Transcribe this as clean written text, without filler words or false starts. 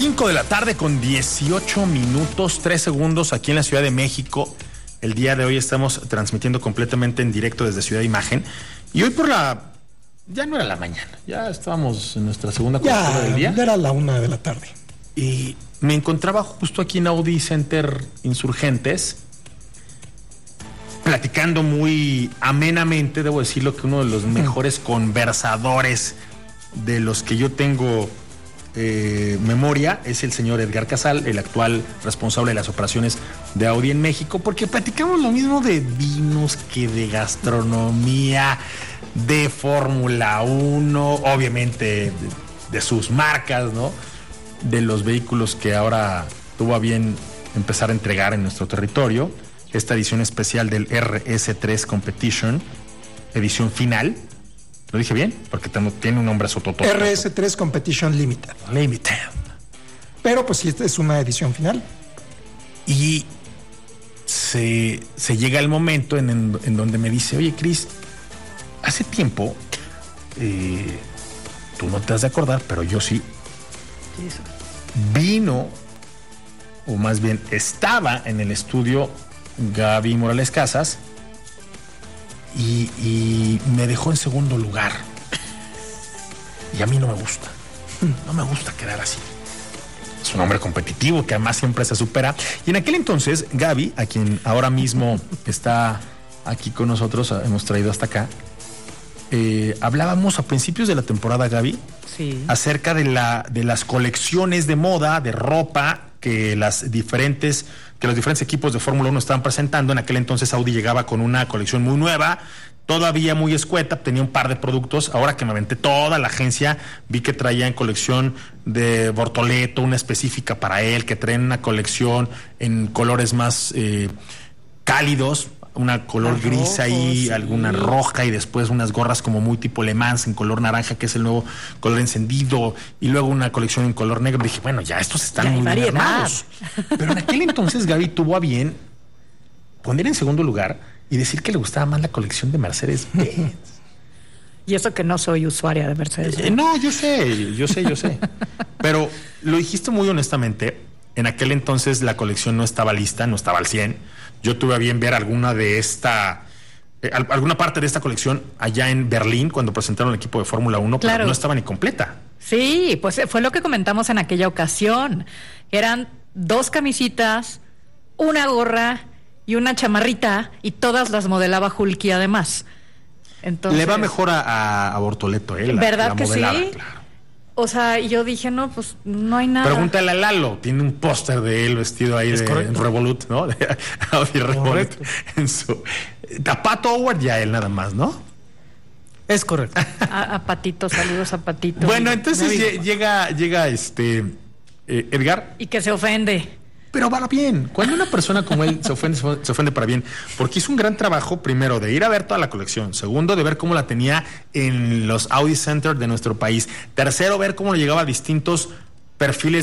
5 de la tarde con 18 minutos, 3 segundos aquí en la Ciudad de México. El día de hoy estamos transmitiendo completamente en directo desde Ciudad Imagen. Y hoy ya no era la mañana, ya estábamos en nuestra segunda cobertura del día. Ya era la 1 de la tarde. Y me encontraba justo aquí en Audi Center Insurgentes, platicando muy amenamente, debo decirlo, que uno de los mejores conversadores de los que yo tengo memoria es el señor Edgar Casal, el actual responsable de las operaciones de Audi en México, porque platicamos lo mismo de vinos que de gastronomía, de Fórmula 1, obviamente de sus marcas, ¿no? De los vehículos que ahora tuvo a bien empezar a entregar en nuestro territorio. Esta edición especial del RS3 Competition, edición final. ¿Lo dije bien? Porque tiene un nombre sotototo. RS3 Competition Limited. Pero pues sí, esta es una edición final. Y se llega el momento en donde me dice, oye, Chris, hace tiempo, tú no te has de acordar, pero yo sí. Vino, o más bien estaba en el estudio Gaby Morales Casas y me dejó en segundo lugar. Y a mí no me gusta. No me gusta quedar así. Es un hombre competitivo que además siempre se supera. Y en aquel entonces, Gaby, a quien ahora mismo está aquí con nosotros, hemos traído hasta acá, hablábamos a principios de la temporada, Gaby, sí, acerca de las colecciones de moda, de ropa que los diferentes equipos de Fórmula 1 estaban presentando. En aquel entonces Audi llegaba con una colección muy nueva, todavía muy escueta, tenía un par de productos. Ahora que me aventé toda la agencia, vi que traían colección de Bortoleto, una específica para él, que traen una colección en colores más cálidos, una color gris ahí, sí, alguna roja, y después unas gorras como muy tipo Le Mans en color naranja, que es el nuevo color encendido, y luego una colección en color negro. Dije, bueno, ya estos están muy bien armados. Pero en aquel entonces Gaby tuvo a bien poner en segundo lugar y decir que le gustaba más la colección de Mercedes-Benz. Y eso que no soy usuaria de Mercedes. No, yo sé. Pero lo dijiste muy honestamente. En aquel entonces la colección no estaba lista, no estaba al 100. Yo tuve a bien ver alguna parte de esta colección allá en Berlín cuando presentaron el equipo de Fórmula 1, claro, pero no estaba ni completa. Sí, pues fue lo que comentamos en aquella ocasión. Eran 2 camisitas, una gorra y una chamarrita, y todas las modelaba Hulky además. Entonces, le va mejor a Bortoleto, ¿verdad la que modelada, sí? Claro. O sea, yo dije, no, pues no hay nada. Pregúntale a Lalo, tiene un póster de él vestido ahí de Revolut, ¿no? De Audi Revolut. A Pato Howard y a él nada más, ¿no? Es correcto. A Patito, saludos a Patito. Bueno, entonces llega Edgar. Y que se ofende. Pero va bien. Cuando una persona como él se ofende para bien, porque hizo un gran trabajo, primero, de ir a ver toda la colección. Segundo, de ver cómo la tenía en los Audi Center de nuestro país. Tercero, ver cómo le llegaba a distintos perfiles